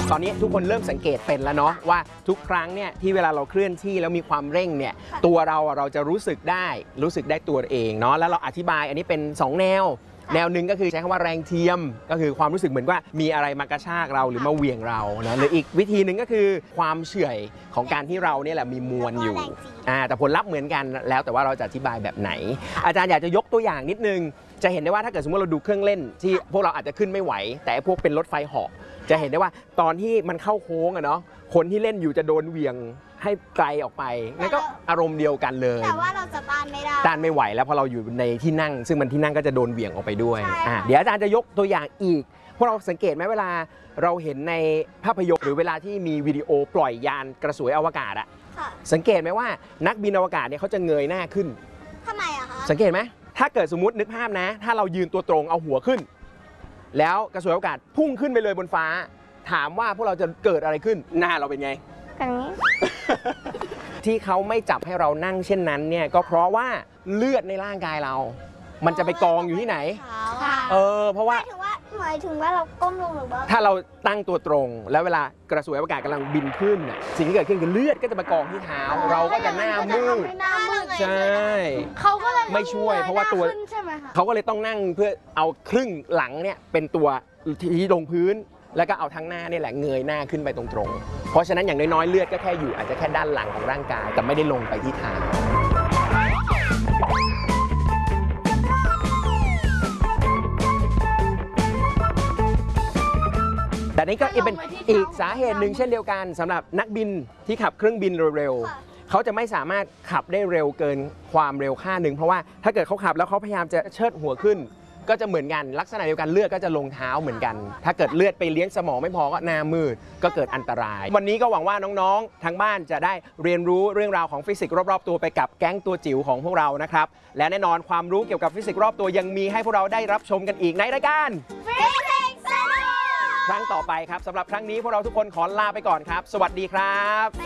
ตอนนี้ทุกคนเริ่มสังเกตเป็นแล้วเนาะว่าทุกครั้งเนี่ยที่เวลาเราเคลื่อนที่แล้วมีความเร่งเนี่ยตัวเราจะรู้สึกได้ตัวเองเนาะแล้วเราอธิบายอันนี้เป็น2แนวหนึ่งก็คือใช้คำว่าแรงเทียมก็คือความรู้สึกเหมือนว่ามีอะไรมากระชากเราหรือมาเหวี่ยงเรานะหรืออีกวิธีหนึ่งก็คือความเฉื่อยของการที่เราเนี่ยแหละมีมวลอยู่แต่ผลลัพธ์เหมือนกันแล้วแต่ว่าเราจะอธิบายแบบไหนอาจารย์อยากจะยกตัวอย่างนิดนึงจะเห็นได้ว่าถ้าเกิดสมมติเราดูเครื่องเล่นที่พวกเราอาจจะขึ้นไม่ไหวแต่พวกเป็นรถไฟเหาะจะเห็นได้ว่าตอนที่มันเข้าโค้งอะเนาะคนที่เล่นอยู่จะโดนเหวี่ยงให้ไกลออกไปนั่นก็อารมณ์เดียวกันเลยแต่ว่าเราจะต้านไม่ได้ต้านไม่ไหวแล้วพอเราอยู่ในที่นั่งซึ่งมันที่นั่งก็จะโดนเหวี่ยงออกไปด้วยเดี๋ยวอาจารย์จะยกตัวอย่างอีกพวกเราสังเกตไหมเวลาเราเห็นในภาพยนตร์หรือเวลาที่มีวิดีโอปล่อยยานกระสวยอวกาศอะสังเกตไหมว่านักบินอวกาศเนี่ยเขาจะเงยหน้าขึ้นทำไมอะคะสังเกตไหมถ้าเกิดสมมตินึกภาพนะถ้าเรายืนตัวตรงเอาหัวขึ้นแล้วกระสวยอวกาศพุ่งขึ้นไปเลยบนฟ้าถามว่าพวกเราจะเกิดอะไรขึ้นหน้าเราเป็นไงแบบนี้ที่เขาไม่จับให้เรานั่งเช่นนั้นเนี่ยก็เพราะว่าเลือดในร่างกายเรามันจะไปกองอยู่ที่ไหนเพราะว่าหมายถึงว่าเราก้มลงหรือว่าถ้าเราตั้งตัวตรงแล้วเวลากระสวยอวกาศกำลังบินขึ้นสิ่งที่เกิดขึ้นคือเลือดก็จะมากองที่เท้าเราก็จะหน้ามืดใช่เขาก็เลยไม่ช่วยเพราะว่าตัวเขาก็เลยต้องนั่งเพื่อเอาครึ่งหลังเนี่ยเป็นตัวที่ลงพื้นแล้วก็เอาทั้งหน้านี่แหละเงยหน้าขึ้นไปตรงๆเพราะฉะนั้นอย่างน้อยๆเลือดก็แค่อยู่อาจจะแค่ด้านหลังของร่างกายแต่ไม่ได้ลงไปที่เท้าแต่นี่ก็เป็นอีกสาเหตุหนึ่งเช่นเดียวกันสำหรับนักบินที่ขับเครื่องบินเร็วๆเขาจะไม่สามารถขับได้เร็วเกินความเร็วค่าหนึ่งเพราะว่าถ้าเกิดเขาขับแล้วเขาพยายามจะเชิดหัวขึ้นก็จะเหมือนกันลักษณะเดียวกันเลือดก็จะลงเท้าเหมือนกันถ้าเกิดเลือดไปเลี้ยงสมองไม่พอก็หน้ามืดก็เกิดอันตรายวันนี้ก็หวังว่าน้องๆทางบ้านจะได้เรียนรู้เรื่องราวของฟิสิกส์รอบๆตัวไปกับแก๊งตัวจิ๋วของพวกเรานะครับและแน่นอนความรู้เกี่ยวกับฟิสิกส์รอบตัวยังมีให้พวกเราได้รับชมกันอีกในรายการครั้งต่อไปครับสำหรับครั้งนี้พวกเราทุกคนขอลาไปก่อนครับสวัสดีครับ